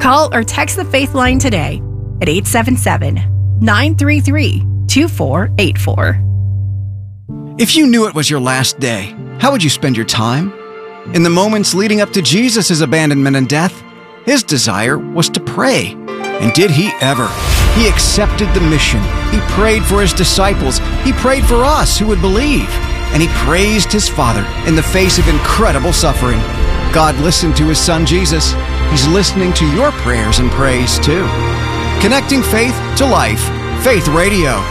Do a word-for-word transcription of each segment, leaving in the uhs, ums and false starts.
Call or text the Faith Line today at eight seven seven, nine three three, two four eight four. If you knew it was your last day, how would you spend your time? In the moments leading up to Jesus' abandonment and death, his desire was to pray. And did he ever? He accepted the mission. He prayed for his disciples. He prayed for us who would believe. And he praised his Father in the face of incredible suffering. God listened to his Son Jesus. He's listening to your prayers and praise too. Connecting faith to life. Faith Radio.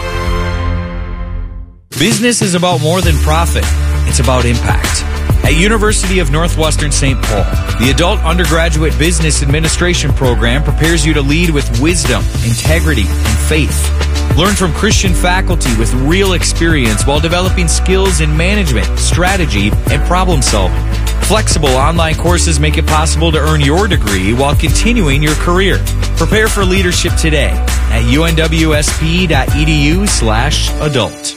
Business is about more than profit. It's about impact. At University of Northwestern Saint Paul, the Adult Undergraduate Business Administration program prepares you to lead with wisdom, integrity, and faith. Learn from Christian faculty with real experience while developing skills in management, strategy, and problem solving. Flexible online courses make it possible to earn your degree while continuing your career. Prepare for leadership today at unwsp.edu slash adult.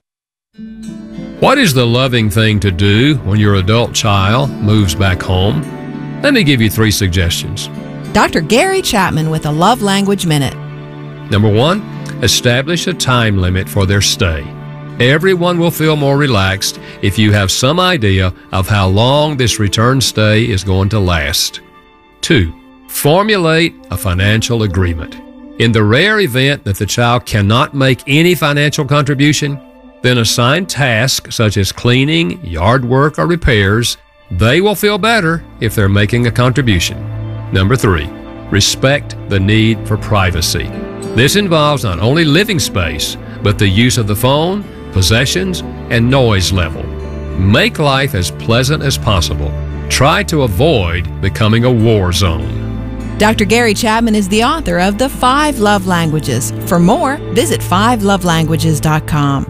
What is the loving thing to do when your adult child moves back home? Let me give you three suggestions. Doctor Gary Chapman with a Love Language Minute. Number one, establish a time limit for their stay. Everyone will feel more relaxed if you have some idea of how long this return stay is going to last. Two, formulate a financial agreement. In the rare event that the child cannot make any financial contribution, then assign tasks such as cleaning, yard work, or repairs. They will feel better if they're making a contribution. Number three, respect the need for privacy. This involves not only living space, but the use of the phone, possessions, and noise level. Make life as pleasant as possible. Try to avoid becoming a war zone. Doctor Gary Chapman is the author of The Five Love Languages. For more, visit five love languages dot com.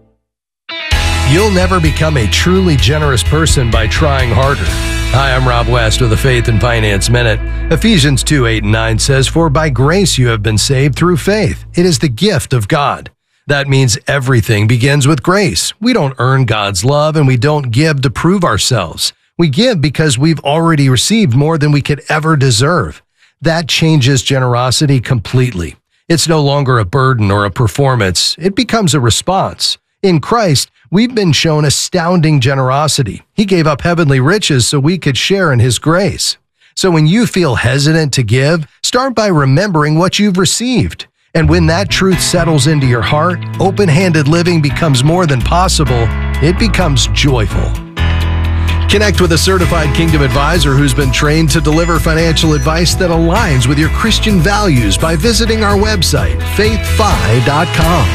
You'll never become a truly generous person by trying harder. Hi, I'm Rob West with the Faith and Finance Minute. Ephesians two, eight, and nine says, "For by grace you have been saved through faith. It is the gift of God." That means everything begins with grace. We don't earn God's love, and we don't give to prove ourselves. We give because we've already received more than we could ever deserve. That changes generosity completely. It's no longer a burden or a performance. It becomes a response. In Christ, we've been shown astounding generosity. He gave up heavenly riches so we could share in His grace. So when you feel hesitant to give, start by remembering what you've received. And when that truth settles into your heart, open-handed living becomes more than possible. It becomes joyful. Connect with a certified Kingdom advisor who's been trained to deliver financial advice that aligns with your Christian values by visiting our website, faith fi dot com.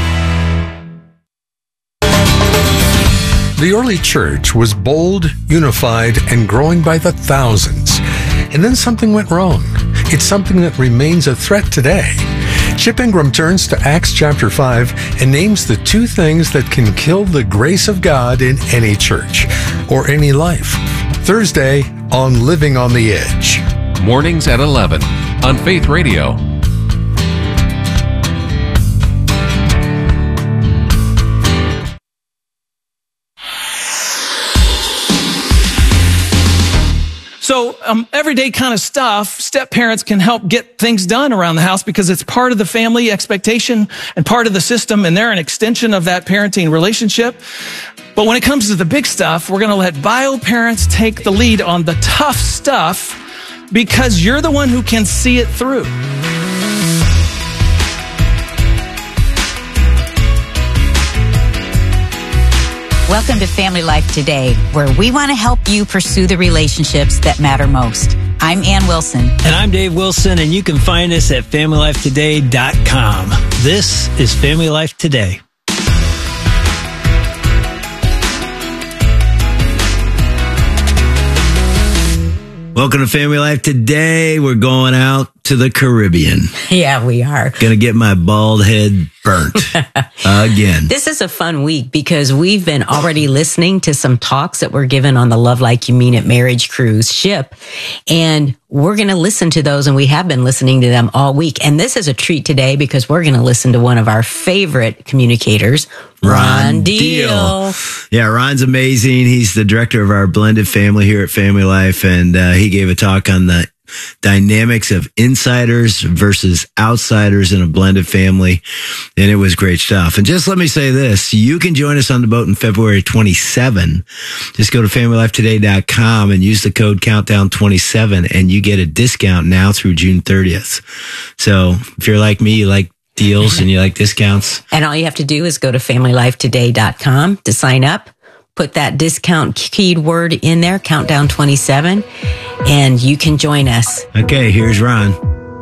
The early church was bold, unified, and growing by the thousands. And then something went wrong. It's something that remains a threat today. Chip Ingram turns to Acts chapter five and names the two things that can kill the grace of God in any church or any life. Thursday on Living on the Edge. Mornings at eleven on Faith Radio. So um, everyday kind of stuff, step parents can help get things done around the house because it's part of the family expectation and part of the system, and they're an extension of that parenting relationship. But when it comes to the big stuff, we're going to let bio parents take the lead on the tough stuff because you're the one who can see it through. Welcome to Family Life Today, where we want to help you pursue the relationships that matter most. I'm Ann Wilson. And I'm Dave Wilson, and you can find us at family life today dot com. This is Family Life Today. Welcome to Family Life Today. We're going out to the Caribbean. Yeah, we are. Gonna get my bald head burnt again. This is a fun week because we've been already listening to some talks that were given on the Love Like You Mean It marriage cruise ship. And we're going to listen to those, and we have been listening to them all week. And this is a treat today because we're going to listen to one of our favorite communicators, Ron, Ron Deal. Deal. Yeah, Ron's amazing. He's the director of our blended family here at Family Life, and uh, he gave a talk on the dynamics of insiders versus outsiders in a blended family. And it was great stuff. And just let me say this, you can join us on the boat in February twenty-seventh. Just go to family life today dot com and use the code countdown twenty-seven and you get a discount now through June thirtieth. So if you're like me, you like deals and you like discounts. And all you have to do is go to family life today dot com to sign up. Put that discount keyword in there, countdown twenty-seven, and you can join us. Okay, here's Ron.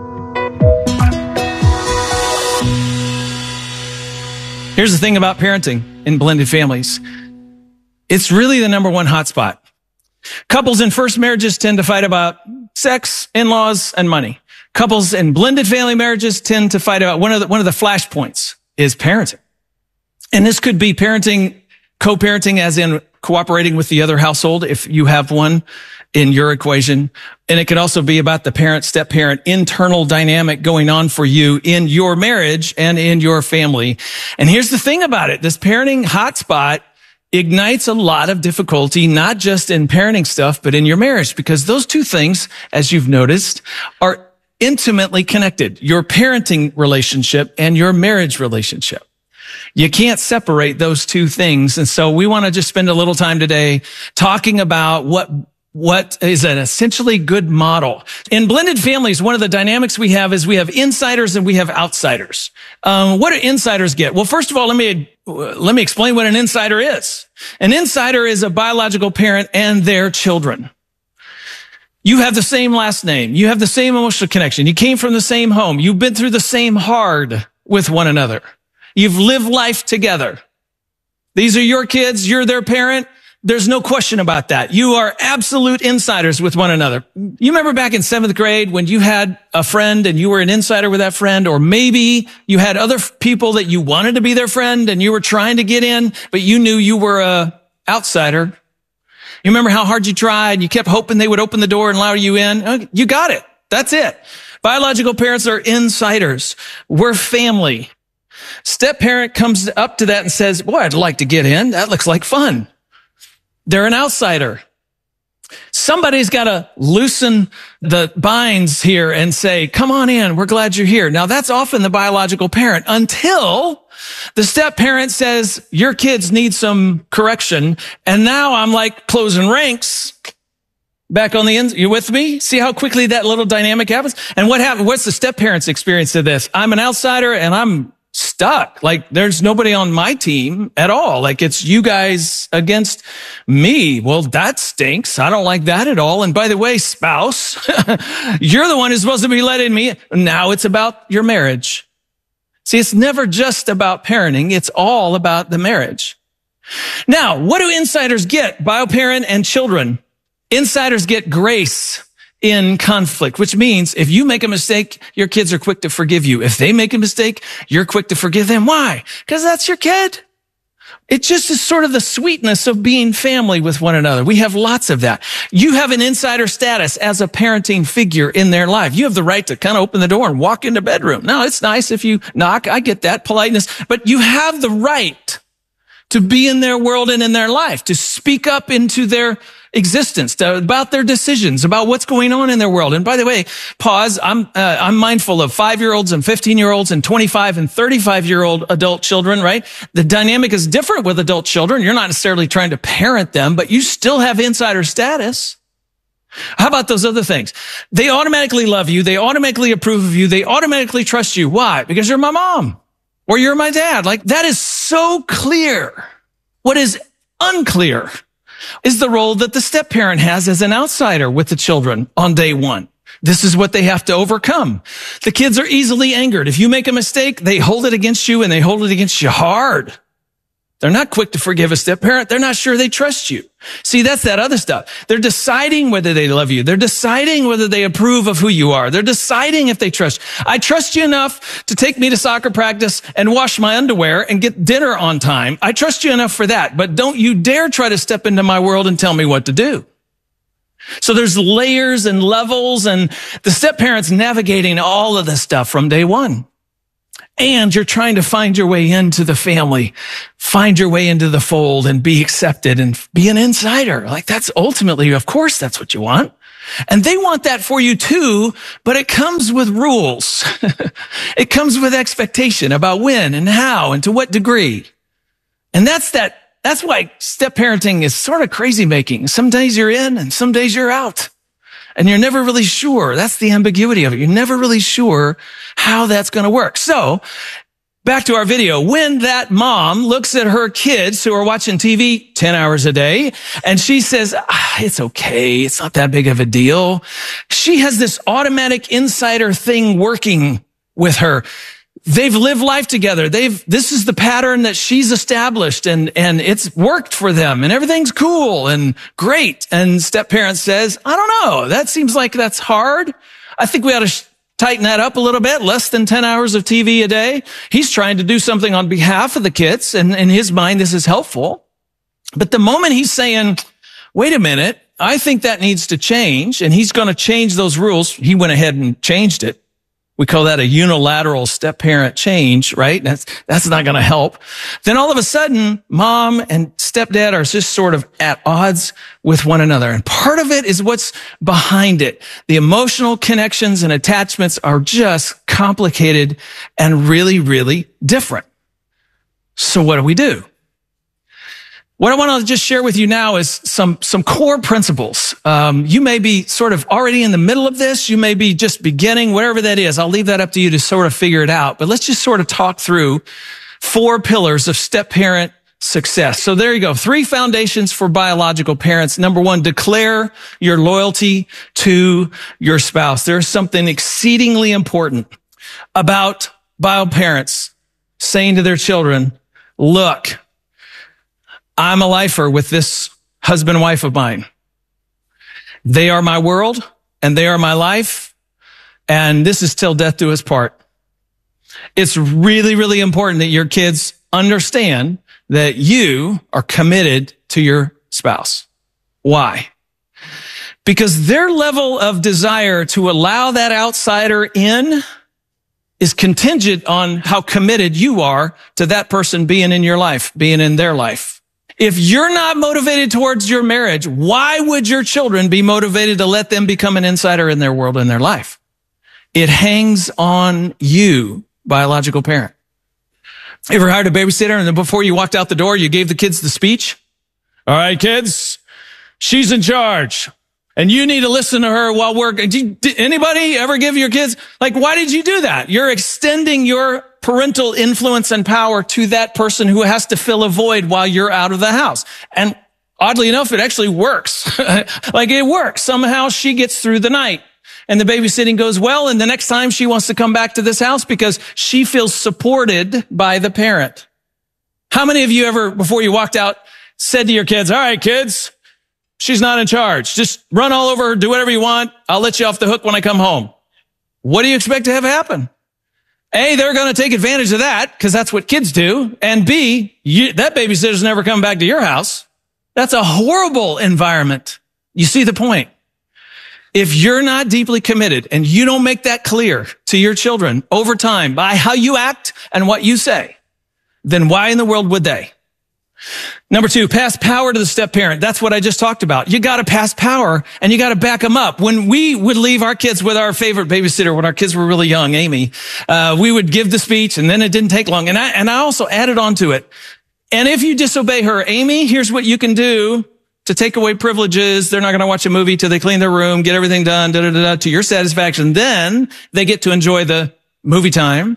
Here's the thing about parenting in blended families. It's really the number one hotspot. Couples in first marriages tend to fight about sex, in-laws, and money. Couples in blended family marriages tend to fight about one of the, one of the flashpoints is parenting. And this could be parenting, co-parenting as in cooperating with the other household if you have one in your equation. And it could also be about the parent, step-parent, internal dynamic going on for you in your marriage and in your family. And here's the thing about it. This parenting hotspot ignites a lot of difficulty, not just in parenting stuff, but in your marriage, because those two things, as you've noticed, are intimately connected. Your parenting relationship and your marriage relationship. You can't separate those two things. And so we want to just spend a little time today talking about what what is an essentially good model. In blended families, one of the dynamics we have is we have insiders and we have outsiders. Um, what do insiders get? Well, first of all, let me let me explain what an insider is. An insider is a biological parent and their children. You have the same last name. You have the same emotional connection. You came from the same home. You've been through the same hard with one another. You've lived life together. These are your kids. You're their parent. There's no question about that. You are absolute insiders with one another. You remember back in seventh grade when you had a friend and you were an insider with that friend, or maybe you had other people that you wanted to be their friend and you were trying to get in, but you knew you were a outsider. You remember how hard you tried? You kept hoping they would open the door and allow you in. You got it. That's it. Biological parents are insiders. We're family. Step parent comes up to that and says, boy, I'd like to get in. That looks like fun. They're an outsider. Somebody's got to loosen the binds here and say, come on in. We're glad you're here. Now, that's often the biological parent until the step parent says, your kids need some correction. And now I'm like closing ranks back on the end. You with me? See how quickly that little dynamic happens? And what happened? What's the step parent's experience of this? I'm an outsider and I'm stuck. Like there's nobody on my team at all. Like it's you guys against me. Well, that stinks. I don't like that at all. And by the way, spouse, you're the one who's supposed to be letting me. Now it's about your marriage. See, it's never just about parenting. It's all about the marriage. Now, what do insiders get? Bioparent and children. Insiders get grace in conflict, which means if you make a mistake, your kids are quick to forgive you. If they make a mistake, you're quick to forgive them. Why? Because that's your kid. It just is sort of the sweetness of being family with one another. We have lots of that. You have an insider status as a parenting figure in their life. You have the right to kind of open the door and walk into bedroom. Now, it's nice if you knock. I get that politeness, but you have the right to be in their world and in their life, to speak up into their existence, to, about their decisions, about what's going on in their world. And by the way, pause. I'm uh, I'm mindful of five-year-olds and fifteen-year-olds and twenty-five and thirty-five-year-old adult children, right? The dynamic is different with adult children. You're not necessarily trying to parent them, but you still have insider status. How about those other things? They automatically love you. They automatically approve of you. They automatically trust you. Why? Because you're my mom or you're my dad. Like that is so clear. What is unclear is the role that the step parent has as an outsider with the children on day one. This is what they have to overcome. The kids are easily angered. If you make a mistake, they hold it against you and they hold it against you hard. They're not quick to forgive a step parent. They're not sure they trust you. See, that's that other stuff. They're deciding whether they love you. They're deciding whether they approve of who you are. They're deciding if they trust you. I trust you enough to take me to soccer practice and wash my underwear and get dinner on time. I trust you enough for that, but don't you dare try to step into my world and tell me what to do. So there's layers and levels, and the step parent's navigating all of this stuff from day one. And you're trying to find your way into the family, find your way into the fold and be accepted and be an insider. Like that's ultimately, of course, that's what you want. And they want that for you too, but it comes with rules. It comes with expectation about when and how and to what degree. And that's that, that's why step parenting is sort of crazy making. Some days you're in and some days you're out. And you're never really sure. That's the ambiguity of it. You're never really sure how that's going to work. So, back to our video. When that mom looks at her kids who are watching T V ten hours a day, and she says, ah, it's okay. It's not that big of a deal. She has this automatic insider thing working with her. They've lived life together. They've, this is the pattern that she's established, and, and it's worked for them, and everything's cool and great. And step parent says, I don't know. That seems like that's hard. I think we ought to sh- tighten that up a little bit. Less than ten hours of T V a day. He's trying to do something on behalf of the kids, and in his mind, this is helpful. But the moment he's saying, wait a minute, I think that needs to change, and he's going to change those rules, he went ahead and changed it. We call that a unilateral step-parent change, right? That's, that's not going to help. Then all of a sudden, mom and stepdad are just sort of at odds with one another. And part of it is what's behind it. The emotional connections and attachments are just complicated and really, really different. So what do we do? What I want to just share with you now is some, some core principles. Um, you may be sort of already in the middle of this. You may be just beginning, whatever that is. I'll leave that up to you to sort of figure it out. But let's just sort of talk through four pillars of step-parent success. So there you go. Three foundations for biological parents. Number one, declare your loyalty to your spouse. There's something exceedingly important about bio parents saying to their children, look, I'm a lifer with this husband and wife of mine. They are my world and they are my life. And this is till death do us part. It's really, really important that your kids understand that you are committed to your spouse. Why? Because their level of desire to allow that outsider in is contingent on how committed you are to that person being in your life, being in their life. If you're not motivated towards your marriage, why would your children be motivated to let them become an insider in their world and their life? It hangs on you, biological parent. You ever hired a babysitter and then before you walked out the door, you gave the kids the speech? All right, kids, she's in charge. And you need to listen to her while we're, did anybody ever give your kids, like, why did you do that? You're extending your parental influence and power to that person who has to fill a void while you're out of the house. And oddly enough, it actually works. Like it works. Somehow she gets through the night and the babysitting goes well. And the next time she wants to come back to this house because she feels supported by the parent. How many of you ever, before you walked out, said to your kids, all right, kids, she's not in charge. Just run all over her, do whatever you want. I'll let you off the hook when I come home. What do you expect to have happen? A, they're going to take advantage of that because that's what kids do. And B, you, that babysitter's never come back to your house. That's a horrible environment. You see the point? If you're not deeply committed and you don't make that clear to your children over time by how you act and what you say, then why in the world would they? Number two, pass power to the step parent. That's what I just talked about. You got to pass power and you got to back them up. When we would leave our kids with our favorite babysitter, when our kids were really young, Amy, uh, we would give the speech and then it didn't take long. And I, and I also added on to it. And if you disobey her, Amy, here's what you can do to take away privileges. They're not going to watch a movie till they clean their room, get everything done, da, da, da, da, to your satisfaction. Then they get to enjoy the movie time.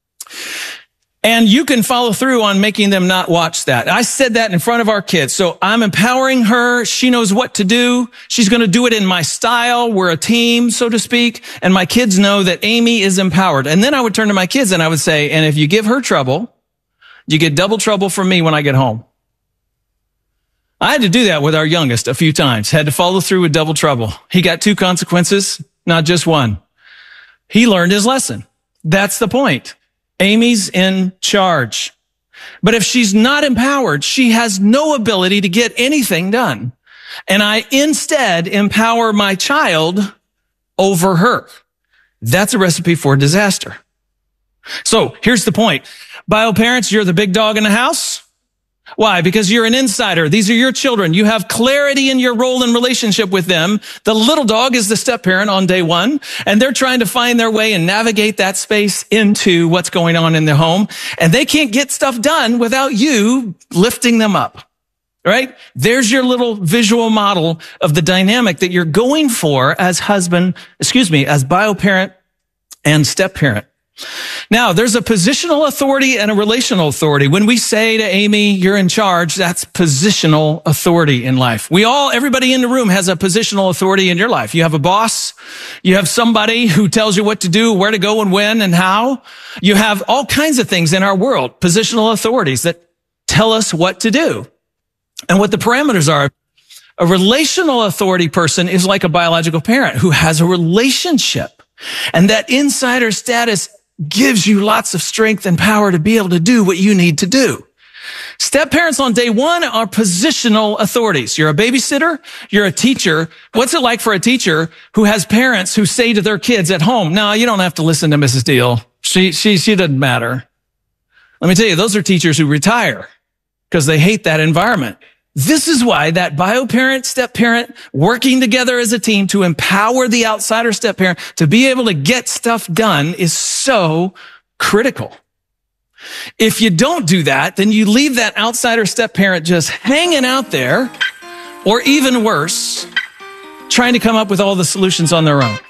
And you can follow through on making them not watch that. I said that in front of our kids. So I'm empowering her. She knows what to do. She's going to do it in my style. We're a team, so to speak. And my kids know that Amy is empowered. And then I would turn to my kids and I would say, and if you give her trouble, you get double trouble from me when I get home. I had to do that with our youngest a few times. Had to follow through with double trouble. He got two consequences, not just one. He learned his lesson. That's the point. Amy's in charge. But if she's not empowered, she has no ability to get anything done. And I instead empower my child over her. That's a recipe for disaster. So here's the point. Bio parents, you're the big dog in the house. Why? Because you're an insider. These are your children. You have clarity in your role and relationship with them. The little dog is the step parent on day one, and they're trying to find their way and navigate that space into what's going on in their home. And they can't get stuff done without you lifting them up. Right? There's your little visual model of the dynamic that you're going for as husband, excuse me, as bio parent and step parent. Now, there's a positional authority and a relational authority. When we say to Amy, you're in charge, that's positional authority in life. We all, everybody in the room has a positional authority in your life. You have a boss. You have somebody who tells you what to do, where to go and when and how. You have all kinds of things in our world, positional authorities that tell us what to do and what the parameters are. A relational authority person is like a biological parent who has a relationship, and that insider status gives you lots of strength and power to be able to do what you need to do. Step parents on day one are positional authorities. You're a babysitter. You're a teacher. What's it like for a teacher who has parents who say to their kids at home, no, you don't have to listen to Missus Deal. She, she, she doesn't matter. Let me tell you, those are teachers who retire because they hate that environment. This is why that bio parent, step parent, working together as a team to empower the outsider step parent to be able to get stuff done is so critical. If you don't do that, then you leave that outsider step parent just hanging out there, or even worse, trying to come up with all the solutions on their own.